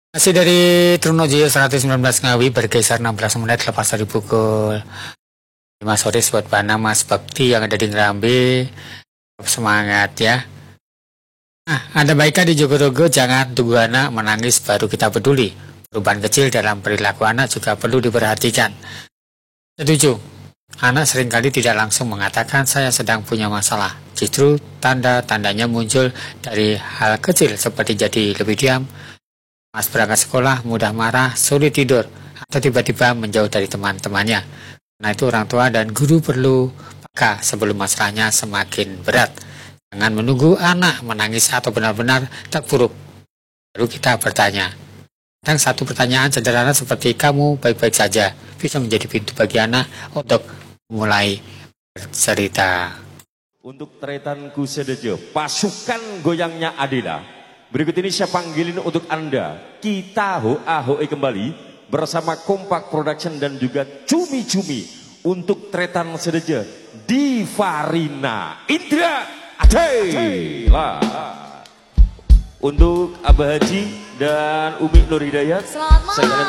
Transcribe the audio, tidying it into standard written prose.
Masih dari Trunojoyo 119 Ngawi bergeser 16 menit lepas dari pukul 5 sore buat Bana Mas Bakti yang ada di Ngerambe. Semangat ya. Nah, ada baiknya di Jogotogo, jangan tunggu anak menangis baru kita peduli. Perubahan kecil dalam perilaku anak juga perlu diperhatikan. Setuju. Anak seringkali tidak langsung mengatakan saya sedang punya masalah. Justru tanda-tandanya muncul dari hal kecil seperti jadi lebih diam, Mas berangkat sekolah, mudah marah, sulit tidur, atau tiba-tiba menjauh dari teman-temannya. Nah itu orang tua dan guru perlu peka sebelum masalahnya semakin berat. Jangan menunggu anak menangis atau benar-benar terpuruk. Baru kita bertanya. Dan satu pertanyaan sederhana seperti kamu baik-baik saja bisa menjadi pintu bagi anak untuk mulai bercerita. Untuk Tretanku Sedejo, pasukan goyangnya Adela. Berikut ini saya panggilin untuk Anda. Kita hoe kembali bersama Kompak Production dan juga Cumi-Cumi untuk Tretan Sedejo di Farina Indra Adela. Untuk Abah Haji dan Umi Nur Hidayat. Selamat malam.